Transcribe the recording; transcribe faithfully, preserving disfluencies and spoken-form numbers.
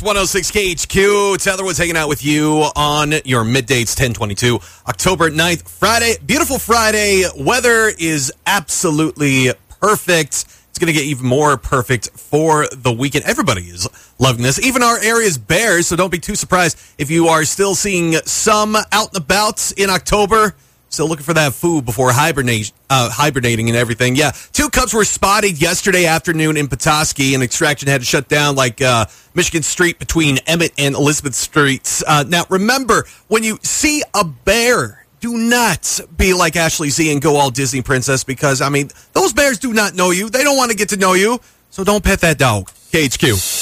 one oh six K H Q. Tyler was hanging out with you on your middays, ten twenty-two, October ninth, Friday. Beautiful Friday. Weather is absolutely perfect. It's going to get even more perfect for the weekend. Everybody is loving this. Even our area's bears, so don't be too surprised if you are still seeing some out and about in October. Still looking for that food before hibernate, uh, hibernating and everything. Yeah, two cubs were spotted yesterday afternoon in Petoskey, and Extraction had to shut down like uh, Michigan Street between Emmett and Elizabeth Streets. Uh, now, remember, when you see a bear, do not be like Ashley Z and go all Disney princess because, I mean, those bears do not know you. They don't want to get to know you, so don't pet that dog. K H Q.